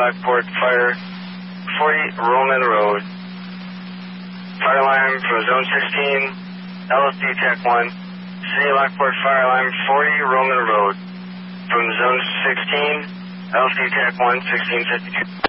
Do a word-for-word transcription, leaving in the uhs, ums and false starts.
Lockport Fire, forty Roman Road. Fire alarm from Zone sixteen, L S D Tech one. City of Lockport Fire alarm, forty Roman Road. From Zone sixteen, L S D Tech one, sixteen fifty-two.